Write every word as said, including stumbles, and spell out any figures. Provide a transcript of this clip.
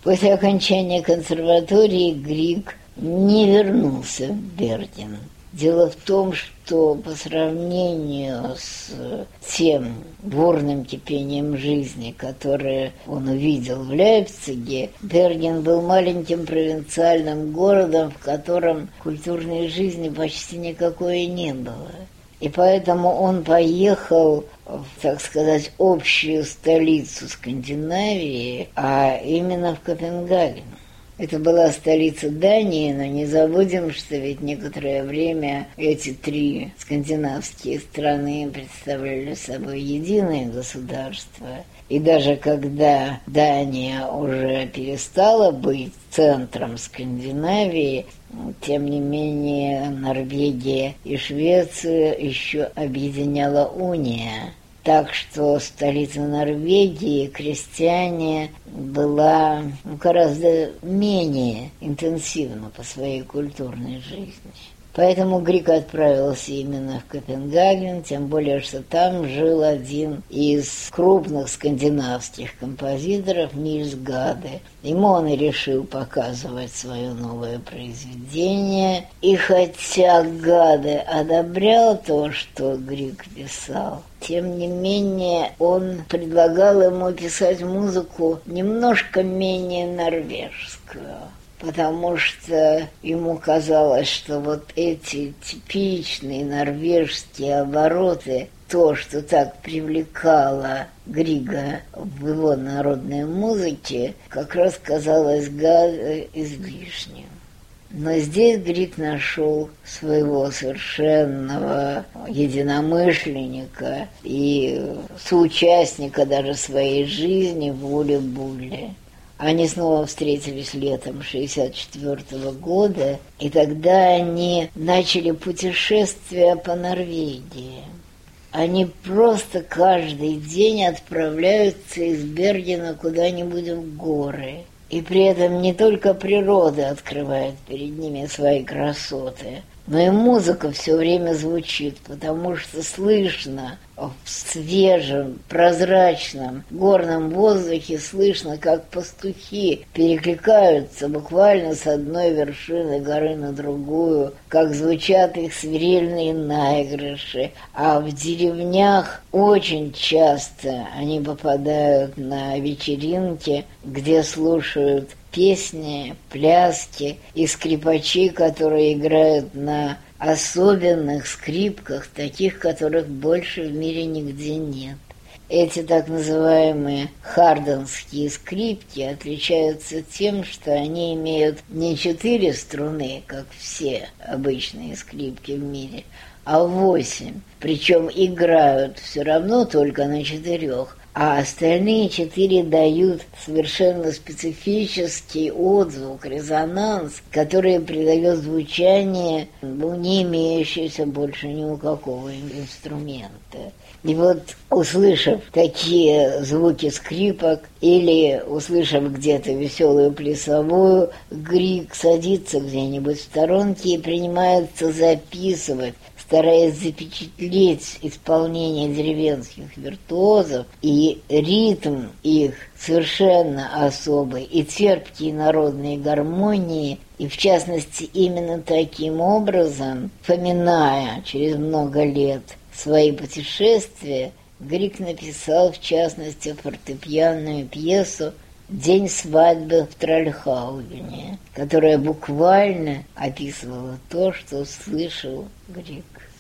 После окончания консерватории Григ не вернулся в Бердин. Дело в том, что по сравнению с тем бурным кипением жизни, которое он увидел в Лейпциге, Бердин был маленьким провинциальным городом, в котором культурной жизни почти никакой не было. И поэтому он поехал в, так сказать, общую столицу Скандинавии, а именно в Копенгаген. Это была столица Дании, но не забудем, что ведь некоторое время эти три скандинавские страны представляли собой единое государство. И даже когда Дания уже перестала быть центром Скандинавии, тем не менее Норвегия и Швеция еще объединяла уния. Так что столица Норвегии, крестьяне, была ну, гораздо менее интенсивна по своей культурной жизни. Поэтому Григ отправился именно в Копенгаген, тем более, что там жил один из крупных скандинавских композиторов Нильс Гаде. Ему он и решил показывать свое новое произведение. И хотя Гаде одобрял то, что Григ писал, тем не менее он предлагал ему писать музыку немножко менее норвежскую. Потому что ему казалось, что вот эти типичные норвежские обороты, то, что так привлекало Грига в его народной музыке, как раз казалось Гаде излишним. Но здесь Григ нашел своего совершенного единомышленника и соучастника даже своей жизни в Уле Булле. Они снова встретились летом шестьдесят четвёртого года, и тогда они начали путешествие по Норвегии. Они просто каждый день отправляются из Бердина куда-нибудь в горы. И при этом не только природа открывает перед ними свои красоты, но и музыка все время звучит, потому что слышно в свежем, прозрачном горном воздухе, слышно, как пастухи перекликаются буквально с одной вершины горы на другую, как звучат их свирельные наигрыши. А в деревнях очень часто они попадают на вечеринки, где слушают песни, пляски и скрипачи, которые играют на особенных скрипках, таких, которых больше в мире нигде нет. Эти так называемые харденские скрипки отличаются тем, что они имеют не четыре струны, как все обычные скрипки в мире, а восемь. Причем играют все равно только на четырех, а остальные четыре дают совершенно специфический отзвук, резонанс, который придает звучание, ну, не имеющееся больше ни у какого инструмента. И вот, услышав такие звуки скрипок или услышав где-то веселую плясовую, Григ садится где-нибудь в сторонке и принимается записывать, стараясь запечатлеть исполнение деревенских виртуозов и ритм их совершенно особый, и терпкие народные гармонии, и в частности именно таким образом, вспоминая через много лет свои путешествия, Григ написал в частности фортепианную пьесу «День свадьбы в Трольхаугене», которая буквально описывала то, что слышал Григ.